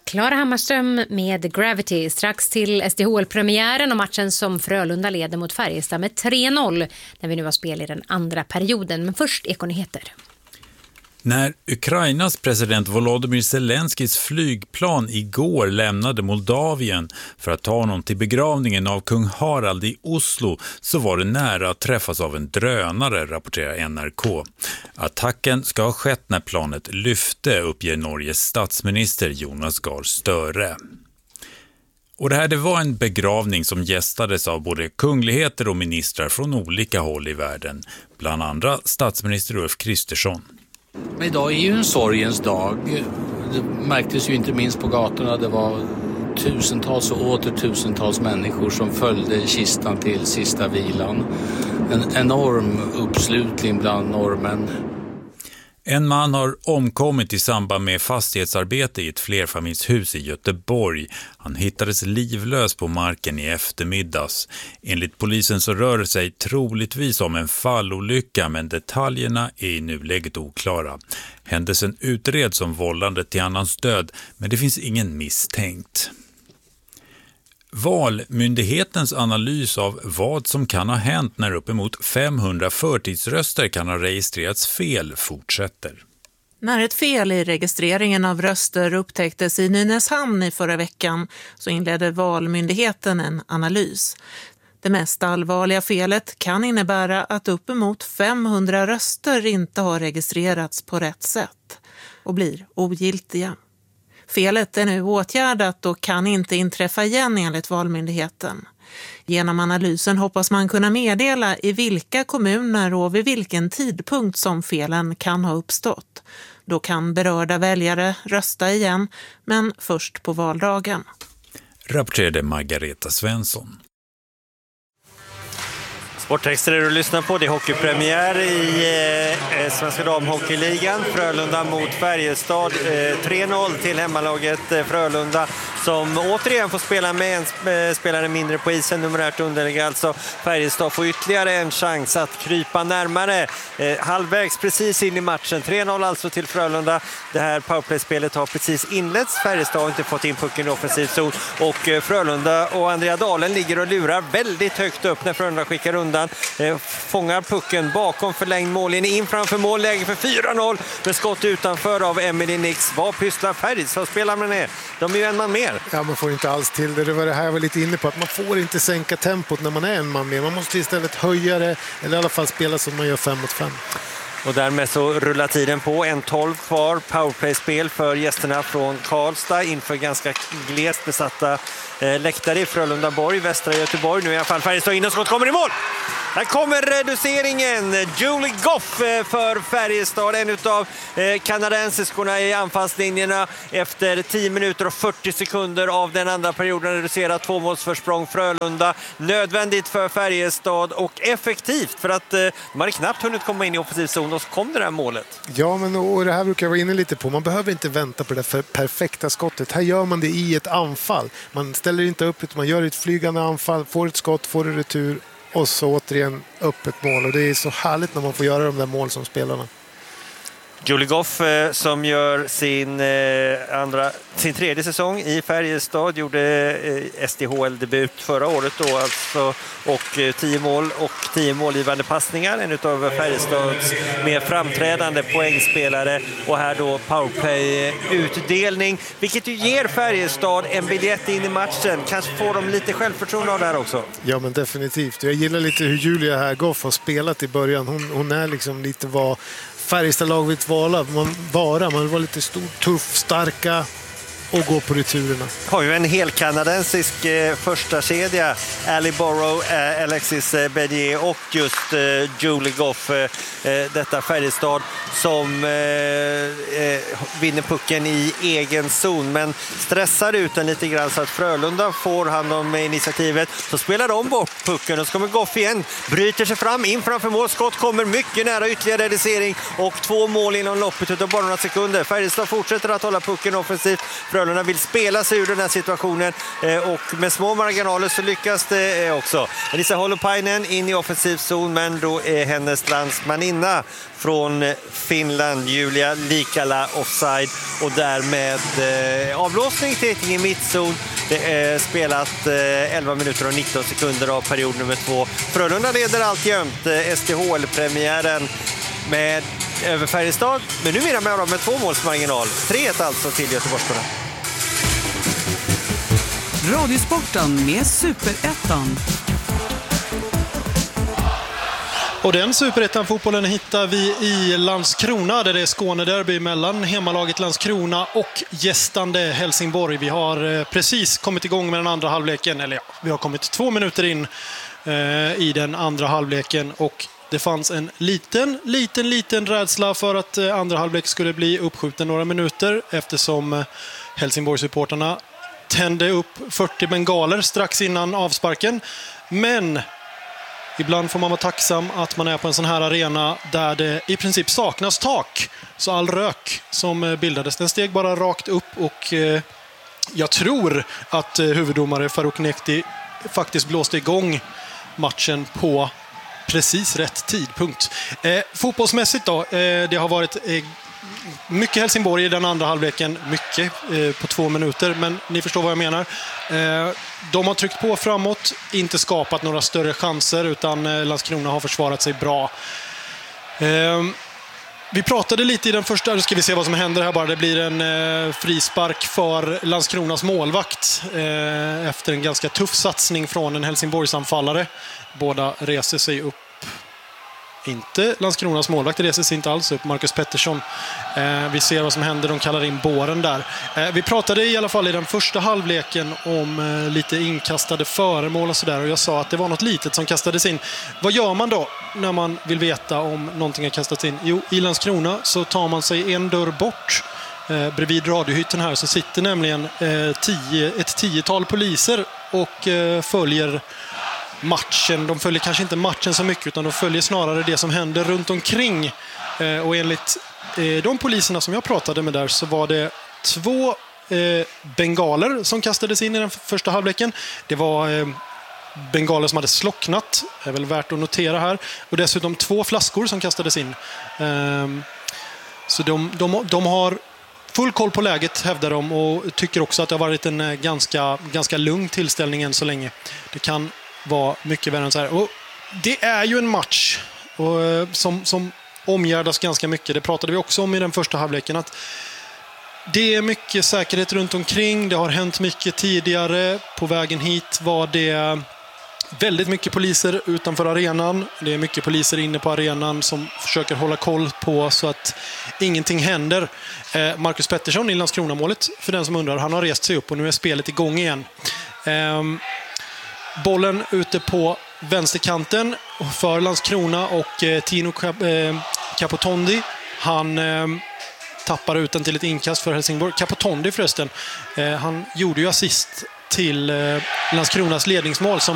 Klara Hammarström med Gravity strax till SDHL-premiären och matchen som Frölunda leder mot Färjestad med 3-0 när vi nu har spel i den andra perioden. Men först ekonyheter. När Ukrainas president Volodymyr Zelenskis flygplan igår lämnade Moldavien för att ta honom till begravningen av kung Harald i Oslo så var det nära att träffas av en drönare, rapporterar NRK. Attacken ska ha skett när planet lyfte, uppger Norges statsminister Jonas Gahr Støre. Och det var en begravning som gästades av både kungligheter och ministrar från olika håll i världen, bland andra statsminister Ulf Kristersson. Men idag är ju en sorgens dag. Det märktes ju inte minst på gatorna. Det var tusentals och åter tusentals människor som följde kistan till sista vilan. En enorm uppslutning bland norrmän. En man har omkommit i samband med fastighetsarbete i ett flerfamiljshus i Göteborg. Han hittades livlös på marken i eftermiddags. Enligt polisen så rör det sig troligtvis om en fallolycka, men detaljerna är i nuläget oklara. Händelsen utreds som vållande till annans död, men det finns ingen misstänkt. Valmyndighetens analys av vad som kan ha hänt när uppemot 500 förtidsröster kan ha registrerats fel fortsätter. När ett fel i registreringen av röster upptäcktes i Nynäshamn i förra veckan så inledde Valmyndigheten en analys. Det mest allvarliga felet kan innebära att uppemot 500 röster inte har registrerats på rätt sätt och blir ogiltiga. Felet är nu åtgärdat och kan inte inträffa igen enligt Valmyndigheten. Genom analysen hoppas man kunna meddela i vilka kommuner och vid vilken tidpunkt som felen kan ha uppstått. Då kan berörda väljare rösta igen, men först på valdagen. Rapporterade Margareta Svensson. Sporttexter är du lyssnar på. Det är hockeypremiär i Svenska damhockeyligan. Frölunda mot Färjestad. 3-0 till hemmalaget Frölunda som återigen får spela med en spelare mindre på isen. Numerärt underläge alltså. Färjestad får ytterligare en chans att krypa närmare. Halvvägs precis in i matchen. 3-0 alltså till Frölunda. Det här powerplay-spelet har precis inletts. Färjestad har inte fått in pucken i offensiv zon. Och Frölunda och Andrea Dahlen ligger och lurar väldigt högt upp när Frölunda skickar undan. Fångar pucken bakom förlängd mållinje in framför mål, läge för 4-0 med skott utanför av Emily Nix. Vad pysslar Färjestad spelar med det? De är ju en man mer. Ja, man får inte alls till det. Det var det här jag var lite inne på, att man får inte sänka tempot när man är en man mer. Man måste istället höja det, eller i alla fall spela som man gör 5 mot 5. Och därmed så rullar tiden på. 1:12 kvar. Powerplay-spel för gästerna från Karlstad inför ganska glest besatta läktare i Frölunda-Borg, västra Göteborg. Nu i alla fall Färjestad in och skott kommer i mål. Här kommer reduceringen. Julie Goff för Färjestad, en av kanadensiskorna i anfallslinjerna efter 10 minuter och 40 sekunder av den andra perioden reducerat 2-målsförsprång Frölunda. Nödvändigt för Färjestad och effektivt för att de hade knappt hunnit komma in i offensiv zon och så kom det där målet. Ja, men och det här brukar jag vara inne lite på. Man behöver inte vänta på det perfekta skottet. Här gör man det i ett anfall. Man ställer inte upp utan man gör ett flygande anfall, får ett skott, får det retur och så återigen upp ett mål. Och det är så härligt när man får göra de där mål som spelarna. Julie Goff som gör sin tredje säsong i Färjestad, gjorde SDHL-debut förra året då alltså, och 10 målgivande passningar, en av Färjestads mer framträdande poängspelare, och här då powerplay-utdelning, vilket ju ger Färjestad en biljett in i matchen. Kanske får de lite självförtroende av det här också. Ja, men definitivt. Jag gillar lite hur Julia här Goff har spelat i början. Hon är liksom lite vad Färjestad-lag vill vara. Man vill vara lite stor, tuff, starka och gå på returerna. Har ju en hel kanadensisk första kedja. Ali Borrow, Alexis Bernier och just Julie Goff. Detta Färjestad som vinner pucken i egen zon, men stressar ut den lite grann så att Frölunda får hand om initiativet. Så spelar de bort pucken och så kommer Goff igen. Bryter sig fram in framför mål. Skott kommer mycket nära, ytterligare reducering och 2 mål inom loppet utav bara några sekunder. Färjestad fortsätter att hålla pucken offensivt. Frölunda vill spela sig ur den här situationen och med små marginaler så lyckas det också. Elisa Holopainen in i offensiv zon, men då är hennes landsmaninna från Finland, Julia Likala, offside och därmed avblåsning till Etinge mittzon. Det är spelat 11 minuter och 19 sekunder av period nummer 2. Frölunda leder alltjämt SDHL-premiären med över Färjestad, men numera med 2 målsmarginal. 3-1 alltså till Göteborgskorna. Radiosporten med Superettan. Och den Superettan-fotbollen hittar vi i Landskrona, där det är Skånederby mellan hemmalaget Landskrona och gästande Helsingborg. Vi har precis kommit igång med den andra halvleken, eller ja, vi har kommit 2 minuter in i den andra halvleken och det fanns en liten rädsla för att andra halvlek skulle bli uppskjuten några minuter eftersom Helsingborg-supporterna tände upp 40 bengaler strax innan avsparken. Men ibland får man vara tacksam att man är på en sån här arena där det i princip saknas tak. Så all rök som bildades, den steg bara rakt upp och jag tror att huvuddomare Farouk Nekti faktiskt blåste igång matchen på precis rätt tidpunkt. Fotbollsmässigt då, det har varit mycket Helsingborg i den andra halvleken, mycket på 2 minuter, men ni förstår vad jag menar. De har tryckt på framåt, inte skapat några större chanser, utan Landskrona har försvarat sig bra. Vi pratade lite i den första, nu ska vi se vad som händer här bara. Det blir en frispark för Landskronas målvakt efter en ganska tuff satsning från en Helsingborgsanfallare. Båda reser sig upp. Inte Landskronas målvakt reser sig inte alls upp, Marcus Pettersson. Vi ser vad som händer, de kallar in båren där. Vi pratade i alla fall i den första halvleken om lite inkastade föremål och sådär. Och jag sa att det var något litet som kastades in. Vad gör man då när man vill veta om någonting har kastats in? Jo, i Landskrona så tar man sig en dörr bort. Bredvid radiohytten här så sitter nämligen ett 10-tal poliser och följer matchen. De följer kanske inte matchen så mycket, utan de följer snarare det som händer runt omkring. Och enligt de poliserna som jag pratade med där så var det 2 bengaler som kastades in i den första halvleken. Det var bengaler som hade slocknat, är väl värt att notera här. Och dessutom 2 flaskor som kastades in. Så de har full koll på läget, hävdar de, och tycker också att det har varit en ganska lugn tillställning än så länge. Det kan vara mycket värre än så här. Och det är ju en match som omgärdas ganska mycket. Det pratade vi också om i den första halvleken, att det är mycket säkerhet runt omkring. Det har hänt mycket tidigare. På vägen hit var det väldigt mycket poliser utanför arenan. Det är mycket poliser inne på arenan som försöker hålla koll på så att ingenting händer. Marcus Pettersson i Landskrona-målet, för den som undrar, han har rest sig upp och nu är spelet igång igen. Bollen ute på vänsterkanten för Landskrona och Tino Capotondi. Han tappar ut den till ett inkast för Helsingborg. Capotondi förresten, han gjorde ju assist till Landskronas ledningsmål som